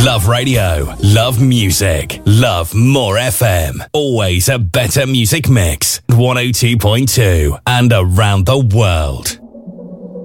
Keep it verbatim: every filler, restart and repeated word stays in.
Love radio, love music, love more F M. Always a better music mix. one oh two point two and around the world.